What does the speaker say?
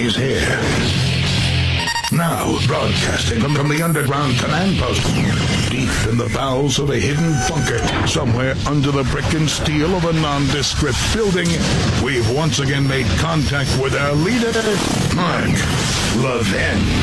He's here. Now, broadcasting from the underground command post, deep in the bowels of a hidden bunker, somewhere under the brick and steel of a nondescript building, we've once again made contact with our leader, Mark Levin.